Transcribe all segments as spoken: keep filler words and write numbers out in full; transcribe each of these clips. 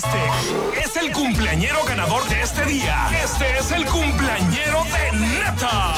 Este es el cumpleañero ganador de este día. Este es el cumpleañero de neta.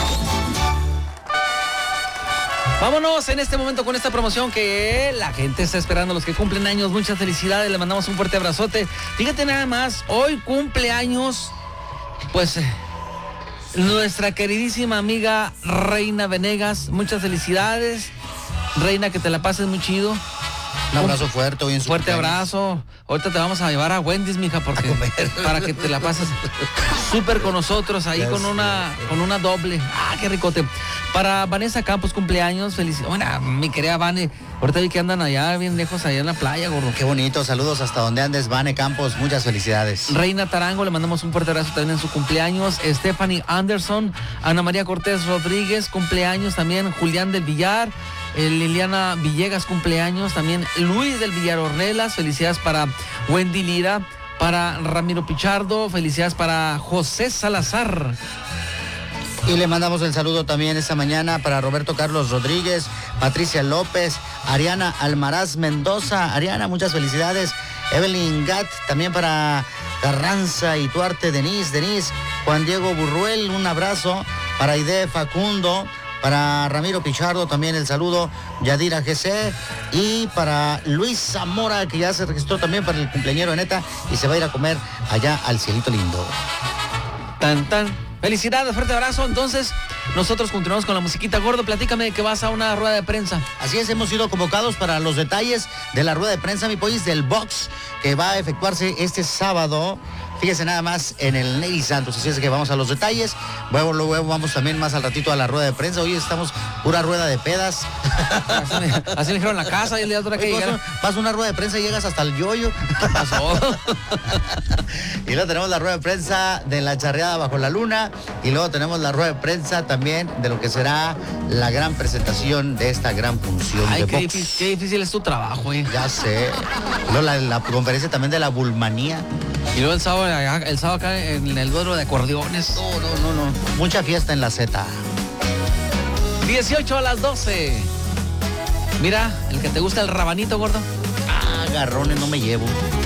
Vámonos en este momento con esta promoción que la gente está esperando, los que cumplen años. Muchas felicidades, le mandamos un fuerte abrazote. Fíjate nada más, hoy cumpleaños, pues, nuestra queridísima amiga Reina Venegas. Muchas felicidades, Reina, que te la pases muy chido. Un abrazo fuerte hoy en su Fuerte cumpleaños. abrazo. Ahorita te vamos a llevar a Wendy's, mija, porque para que te la pases súper con nosotros ahí Ya con sé. una con una doble. Ah, qué ricote. Para Vanessa Campos, cumpleaños, felicidades. Bueno, mi querida Vane, ahorita vi que andan allá bien lejos, allá en la playa, gordo. Qué bonito, saludos hasta donde andes, Vane Campos, muchas felicidades. Reina Tarango, le mandamos un fuerte abrazo también en su cumpleaños. Stephanie Anderson, Ana María Cortés Rodríguez, cumpleaños también. Julián del Villar, eh, Liliana Villegas, cumpleaños también. Luis del Villar Ornelas, felicidades para Wendy Lira, para Ramiro Pichardo, felicidades para José Salazar. Y le mandamos el saludo también esta mañana para Roberto Carlos Rodríguez, Patricia López, Ariana Almaraz Mendoza. Ariana, muchas felicidades. Evelyn Gat, también para Carranza y Tuarte, Denise, Denise, Juan Diego Burruel, un abrazo. Para Aide Facundo, para Ramiro Pichardo también el saludo, Yadira G C, y para Luis Zamora, que ya se registró también para el cumpleañero de neta y se va a ir a comer allá al Cielito Lindo. Tan, tan. Felicidades, fuerte abrazo. Entonces, nosotros continuamos con la musiquita. Gordo, platícame de que vas a una rueda de prensa. Así es, hemos sido convocados para los detalles de la rueda de prensa, mi pollis, del box que va a efectuarse este sábado. Fíjese nada más en el Ney Santos, así es que vamos a los detalles. Luego, luego vamos también más al ratito a la rueda de prensa. Hoy estamos pura rueda de pedas. Así me, así me dijeron en la casa y el día otra que Oye, llegara. vas, vas a una rueda de prensa y llegas hasta el yoyo. ¿Qué pasó? Y luego tenemos la rueda de prensa de la charreada bajo la luna. Y luego tenemos la rueda de prensa también de lo que será la gran presentación de esta gran función Ay, de qué box. difícil, qué difícil es tu trabajo, eh. Ya sé. Y luego la, la conferencia también de la Bulmanía. Y luego el sábado, el sábado acá en el duelo de acordeones. No, no, no, no. Mucha fiesta en la Z. dieciocho a las doce. Mira, el que te gusta el rabanito, gordo. Ah, garrones no me llevo.